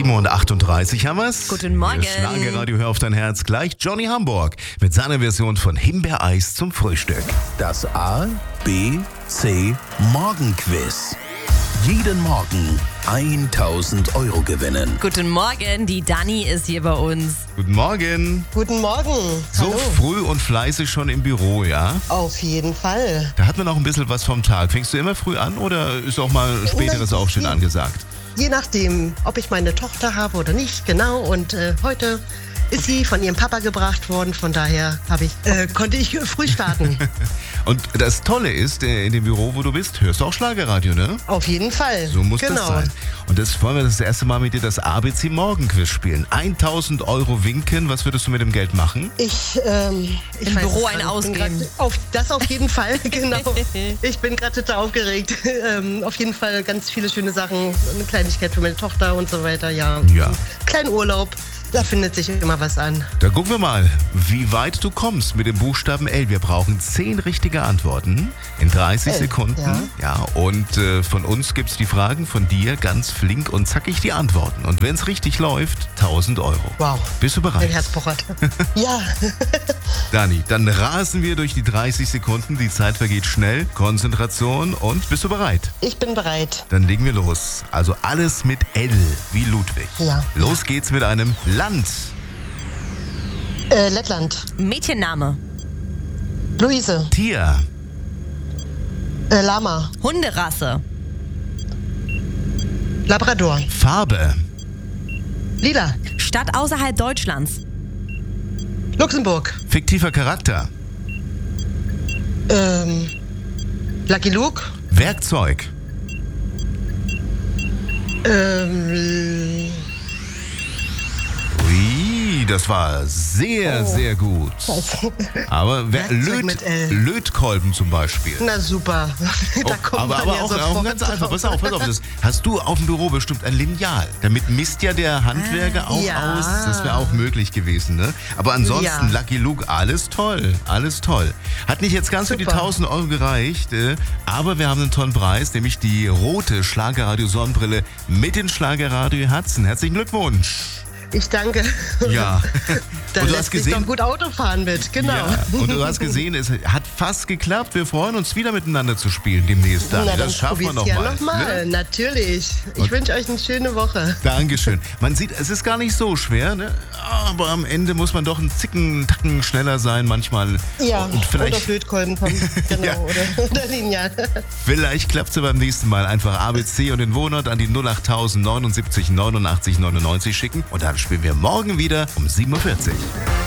7:38 haben wir's. Guten Morgen. Das Schlagerradio, hör auf dein Herz. Gleich Johnny Hamburg mit seiner Version von Himbeereis zum Frühstück. Das A, B, C Morgenquiz. Jeden Morgen 1.000 Euro gewinnen. Guten Morgen, die Dani ist hier bei uns. Guten Morgen. Guten Morgen. So Hallo. früh und fleißig schon im Büro, ja? Auf jeden Fall. Da hat man auch ein bisschen was vom Tag. Fängst du immer früh an oder ist auch mal späteres Aufstehen angesagt? Je nachdem, ob ich meine Tochter habe oder nicht, genau. Und heute ist sie von ihrem Papa gebracht worden. Von daher konnte ich früh starten. Und das Tolle ist, in dem Büro, wo du bist, hörst du auch Schlagerradio, ne? Auf jeden Fall. So muss genau. das sein. Und das wollen wir das erste Mal mit dir das ABC Morgenquiz spielen. 1.000 Euro winken. Was würdest du mit dem Geld machen? Ich Im weiß Büro es einen gar nicht. Ich bin ausgeben. das auf jeden Fall, genau. Ich bin gerade total aufgeregt. Auf jeden Fall ganz viele schöne Sachen. Eine Kleinigkeit für meine Tochter und so weiter, ja. Ja. Einen kleinen Urlaub. Da findet sich immer was an. Da gucken wir mal, wie weit du kommst mit dem Buchstaben L. Wir brauchen 10 richtige Antworten in 30 L, Sekunden. Ja, und von uns gibt's die Fragen, von dir ganz flink und zackig die Antworten. Und wenn es richtig läuft, 1.000 Euro. Wow. Bist du Mein bereit? Herz pochert. Ja. Dani, dann rasen wir durch die 30 Sekunden. Die Zeit vergeht schnell. Konzentration und bist du bereit? Ich bin bereit. Dann legen wir los. Also alles mit L, wie Ludwig. Ja. Los geht's mit einem Land. Lettland. Mädchenname. Luise. Tier. Lama. Hunderasse. Labrador. Farbe. Lila. Stadt außerhalb Deutschlands. Luxemburg. Fiktiver Charakter. Lucky Luke. Werkzeug. Ui, das war sehr, sehr gut. Aber Werkzeug mit L. Lötkolben zum Beispiel. Na super. Da kommt aber man ja auch sofort ganz drauf. einfach. Pass auf. Das hast du auf dem Büro bestimmt ein Lineal. Damit misst ja der Handwerker auch ja. aus. Das wäre auch möglich gewesen, ne? Aber ansonsten, Ja. Lucky Luke, alles toll. Alles toll. Hat nicht jetzt ganz für die Super. 1.000 Euro gereicht, aber wir haben einen tollen Preis, nämlich die rote Schlagerradio-Sonnenbrille mit den Schlagerradio-Herzen. Herzlichen Glückwunsch. Ich danke. Ja. Da Und du lässt hast sich gesehen, doch gut Auto fahren mit, genau. ja, und du hast gesehen, es hat fast geklappt. Wir freuen uns wieder miteinander zu spielen demnächst. Dani. Na, dann Das schaffen wir probier's noch ja mal. nochmal, Ne? natürlich. Ich Und- wünsche euch eine schöne Woche. Dankeschön. Man sieht, es ist gar nicht so schwer, ne? Aber am Ende muss man doch einen Tacken schneller sein manchmal. Ja, Und vielleicht, oder Flötkolben kommen, genau, Ja. oder Lineal. vielleicht klappt es beim nächsten Mal. Einfach ABC und den Wohnort an die 08000 79 89 99 schicken. Und dann spielen wir morgen wieder um 7.40 Uhr.